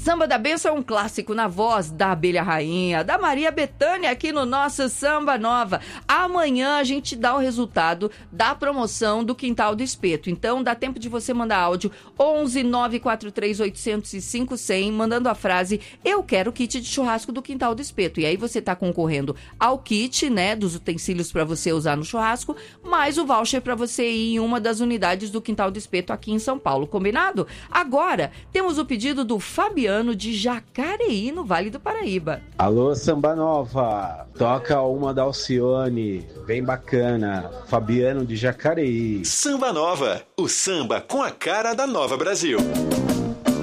Samba da Bênção é um clássico na voz da Abelha Rainha, da Maria Bethânia, aqui no nosso Samba Nova. Amanhã a gente dá o resultado da promoção do Quintal do Espeto. Então dá tempo de você mandar áudio 11 943 805 100, mandando a frase "Eu quero o kit de churrasco do Quintal do Espeto". E aí você tá concorrendo ao kit, né, dos utensílios para você usar no churrasco, mais o voucher para você ir em uma das unidades do Quintal do Espeto aqui em São Paulo. Combinado? Agora temos o pedido do Fabiano de Jacareí, no Vale do Paraíba. Alô, Samba Nova, toca uma da Alcione, bem bacana, Fabiano de Jacareí. Samba Nova, o samba com a cara da Nova Brasil.